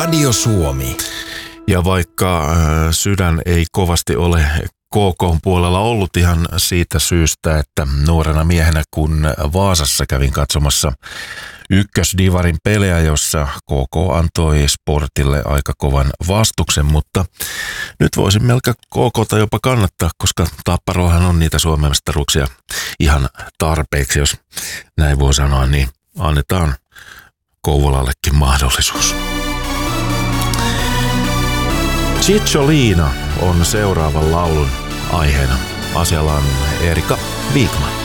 Radio Suomi. Ja vaikka sydän ei kovasti ole KK:n puolella ollut ihan siitä syystä, että nuorena miehenä kun Vaasassa kävin katsomassa ykkösdivarin pelejä, jossa KK antoi Sportille aika kovan vastuksen, mutta nyt voisin melko KK:ta jopa kannattaa, koska Tapparollahan on niitä Suomen mestaruuksia ihan tarpeeksi, jos näin voi sanoa, niin annetaan Kouvolallekin mahdollisuus. Cicciolina on seuraavan laulun aiheena. Asialla on Erika Wigman.